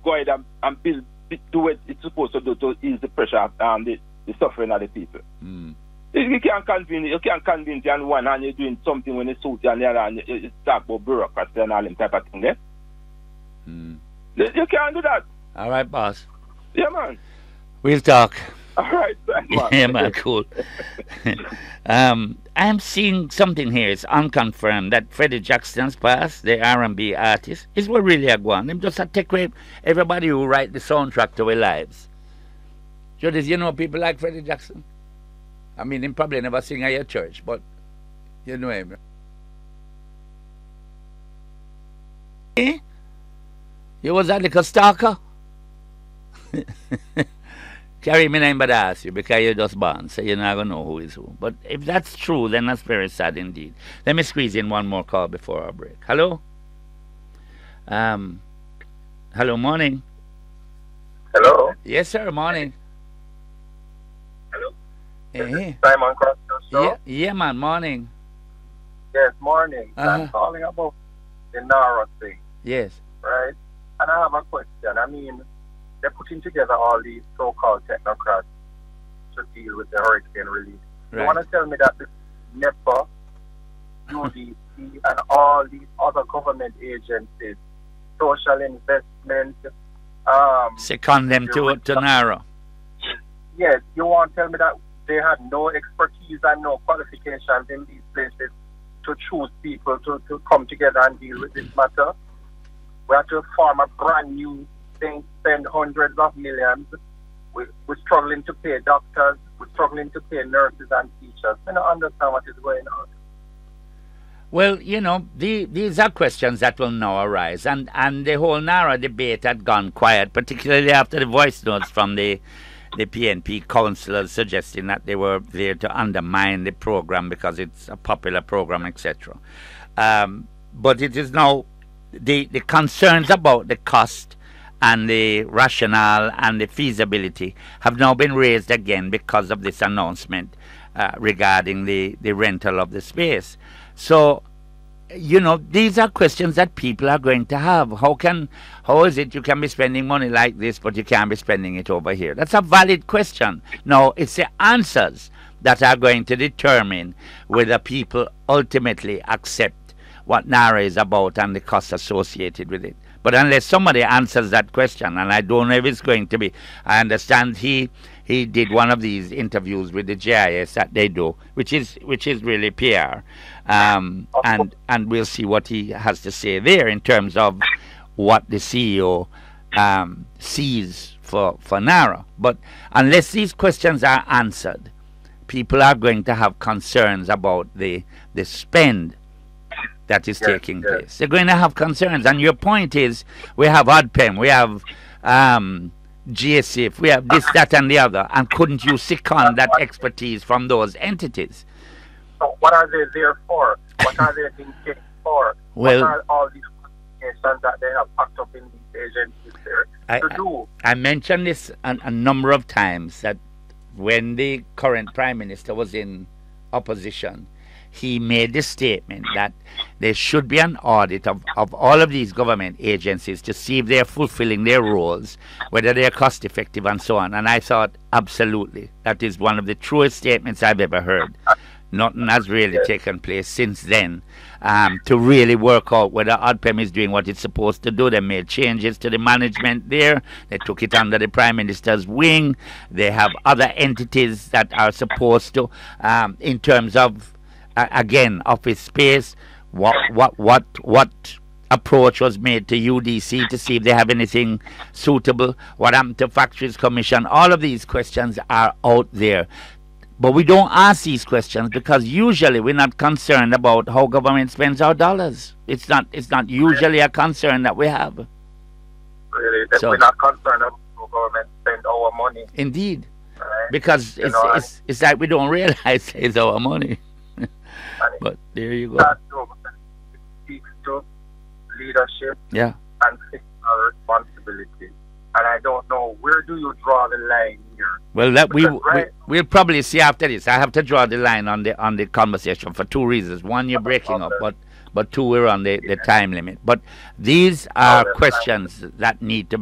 go ahead and build, do what it's supposed to do to ease the pressure and the suffering of the people. You can't convince on one hand you're doing something when it's suits and the other and you talk about bureaucracy and all them type of thing there. You can't do that. All right, boss. Yeah, man. We'll talk. All right, man. Yeah, man, cool. I'm seeing something here. It's unconfirmed that Freddie Jackson's past, the R&B artist, is what really a one. Him just a take away everybody who write the soundtrack to our lives. Judith, you know people like Freddie Jackson? I mean, him probably never sing at your church, but you know him. Eh? You was a little stalker? Carry me name but I ask you because you're just born, so you're not going to know who is who. But if that's true, then that's very sad indeed. Let me squeeze in one more call before our break. Hello? Hello, morning. Hello? Yes, sir, morning. Hello? Hey. Simon Crosby Show? Yeah, man, morning. Yes, morning. I'm calling about the Nara thing. Yes. Right? And I have a question. I mean, they're putting together all these so-called technocrats to deal with the hurricane relief. Right. You want to tell me that the NEPA, UDC, and all these other government agencies, social investment, second them to Nara. Yes, you want to tell me that they had no expertise and no qualifications in these places to choose people to come together and deal with this matter? We have to form a brand new thing, spend hundreds of millions. We're struggling to pay doctors, we're struggling to pay nurses and teachers. I don't understand what is going on. Well, you know, these are questions that will now arise. And the whole NARA debate had gone quiet, particularly after the voice notes from the PNP councillors suggesting that they were there to undermine the program because it's a popular program, etc. But it is now the concerns about the cost and the rationale and the feasibility have now been raised again because of this announcement regarding the rental of the space. So, you know, these are questions that people are going to have. How is it you can be spending money like this, but you can't be spending it over here? That's a valid question. Now, it's the answers that are going to determine whether people ultimately accept what NARA is about and the costs associated with it. But unless somebody answers that question, and I don't know if it's going to be, I understand he did one of these interviews with the GIS that they do, which is really PR, and we'll see what he has to say there in terms of what the CEO sees for NARA. But unless these questions are answered, people are going to have concerns about the spend that is taking place. They're going to have concerns, and your point is we have ODPEM, we have GSF, we have this, that, and the other, and couldn't you second that expertise from those entities? So what are they there for? What are they being paid for? Well, what are all these qualifications that they have packed up in these agencies there to do? I mentioned this a number of times, that when the current Prime Minister was in opposition, he made the statement that there should be an audit of all of these government agencies to see if they're fulfilling their roles, whether they're cost effective and so on. And I thought, absolutely, that is one of the truest statements I've ever heard. Nothing has really taken place since then to really work out whether ODPEM is doing what it's supposed to do. They made changes to the management there. They took it under the Prime Minister's wing. They have other entities that are supposed to, in terms of, again, office space, what approach was made to UDC to see if they have anything suitable, what happened to Factories Commission. All of these questions are out there. But we don't ask these questions because usually we're not concerned about how government spends our dollars. It's not usually a concern that we have. Really, that we're not concerned about how government spend our money. Indeed. Right? Because it's like we don't realize it's our money. But there you go. That speaks to leadership and fiscal responsibility. And I don't know, where do you draw the line here? Well, we'll probably see after this. I have to draw the line on the conversation for two reasons. One, you're breaking up, but two, we're on the time limit. But these are questions that need to be